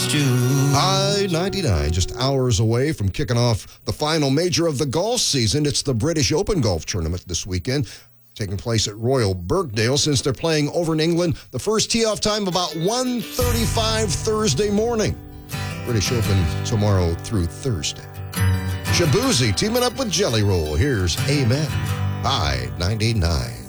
I-99, just hours away from kicking off the final major of the golf season. It's the British Open Golf Tournament this weekend, taking place at Royal Birkdale. Since they're playing over in England, the first tee-off time about 1:35 Thursday morning. British Open tomorrow through Thursday. Shaboozey teaming up with Jelly Roll. Here's Amen. I-99.